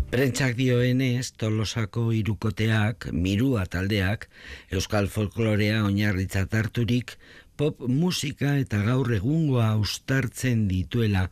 Prentsak dioenez, Tolosako hirukoteak, Mirua taldeak, euskal folklorea oinarritzat harturik, pop musika eta gaur egungoa uztartzen dituela